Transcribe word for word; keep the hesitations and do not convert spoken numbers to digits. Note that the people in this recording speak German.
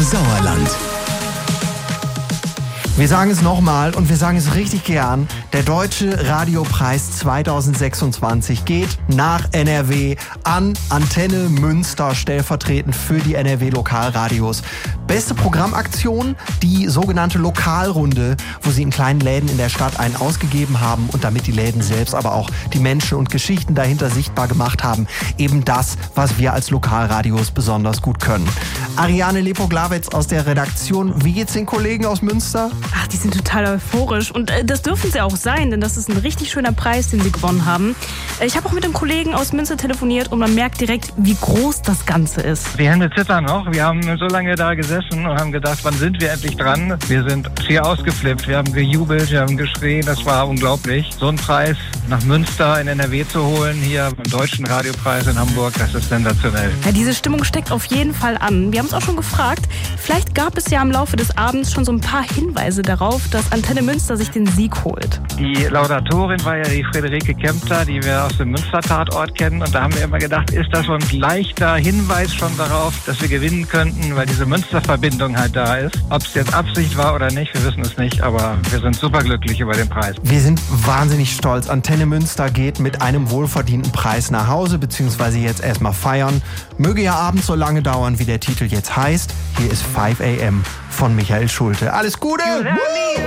Sauerland. Wir sagen es nochmal und wir sagen es richtig gern. Der Deutsche Radiopreis zweitausendsechsundzwanzig geht nach N R W an Antenne Münster, stellvertretend für die N R W-Lokalradios. Beste Programmaktion, die sogenannte Lokalrunde, wo sie in kleinen Läden in der Stadt einen ausgegeben haben und damit die Läden selbst, aber auch die Menschen und Geschichten dahinter sichtbar gemacht haben. Eben das, was wir als Lokalradios besonders gut können. Ariane Lepo-Glawetz aus der Redaktion. Wie geht's den Kollegen aus Münster? Ach, die sind total euphorisch und äh, das dürfen sie auch sein, denn das ist ein richtig schöner Preis, den sie gewonnen haben. Äh, ich habe auch mit einem Kollegen aus Münster telefoniert und man merkt direkt, wie groß das Ganze ist. Die Hände zittern noch. Wir haben so lange da gesessen und haben gedacht, wann sind wir endlich dran? Wir sind hier ausgeflippt, wir haben gejubelt, wir haben geschrien, das war unglaublich. So einen Preis nach Münster in N R W zu holen, hier beim Deutschen Radiopreis in Hamburg, das ist sensationell. Ja, diese Stimmung steckt auf jeden Fall an. Wir haben es auch schon gefragt, vielleicht gab es ja im Laufe des Abends schon so ein paar Hinweise darauf, dass Antenne Münster sich den Sieg holt. Die Laudatorin war ja die Friederike Kempter, die wir aus dem Münster-Tatort kennen. Und da haben wir immer gedacht, ist das so ein leichter Hinweis schon darauf, dass wir gewinnen könnten, weil diese Münster-Verbindung halt da ist. Ob es jetzt Absicht war oder nicht, wir wissen es nicht, aber wir sind superglücklich über den Preis. Wir sind wahnsinnig stolz. Antenne Münster geht mit einem wohlverdienten Preis nach Hause, beziehungsweise jetzt erstmal feiern. Möge Ihr Abend so lange dauern, wie der Titel jetzt heißt. Hier ist five a m von Michael Schulte. Alles Gute!